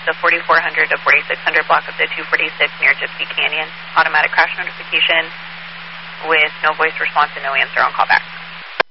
the 4400 to 4600 block of the 246 near Gypsy Canyon. Automatic crash notification with no voice response and no answer on callback.